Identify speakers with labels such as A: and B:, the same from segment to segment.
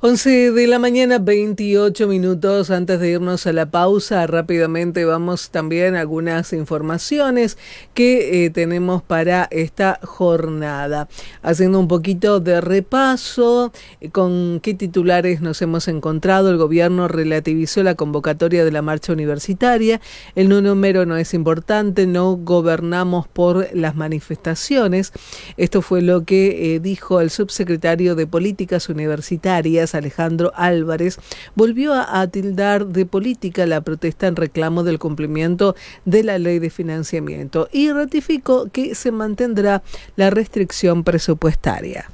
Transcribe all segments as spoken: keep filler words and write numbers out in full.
A: once de la mañana, veintiocho minutos. Antes de irnos a la pausa, rápidamente vamos también a algunas informaciones que eh, tenemos para esta jornada. Haciendo un poquito de repaso, eh, con qué titulares nos hemos encontrado. El gobierno relativizó la convocatoria de la marcha universitaria. El número no es importante, no gobernamos por las manifestaciones. Esto fue lo que eh, dijo el subsecretario de Políticas Universitarias, Alejandro Álvarez. Volvió a, a tildar de política la protesta en reclamo del cumplimiento de la ley de financiamiento y ratificó que se mantendrá la restricción presupuestaria.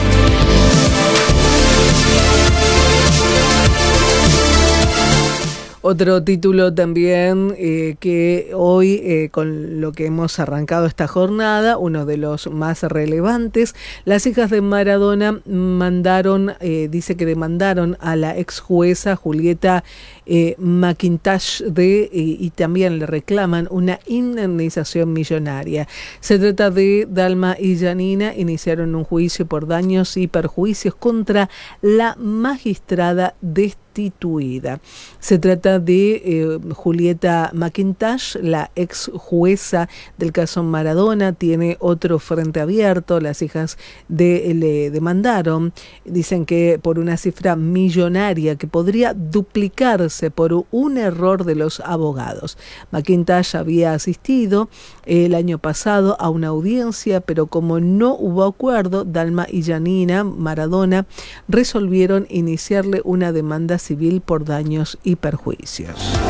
A: Otro título también eh, que hoy, eh, con lo que hemos arrancado esta jornada, uno de los más relevantes, las hijas de Maradona mandaron, eh, dice que demandaron a la ex jueza Julieta eh, McIntosh de, eh, y también le reclaman una indemnización millonaria. Se trata de Dalma y Janina, iniciaron un juicio por daños y perjuicios contra la magistrada destituida. Se trata de eh, Julieta McIntosh, la ex jueza del caso Maradona. Tiene otro frente abierto. Las hijas de, le demandaron, dicen que por una cifra millonaria que podría duplicarse por un error de los abogados. McIntosh había asistido el año pasado a una audiencia, pero como no hubo acuerdo, Dalma y Janina Maradona resolvieron iniciarle una demanda civil por daños y perjuicios.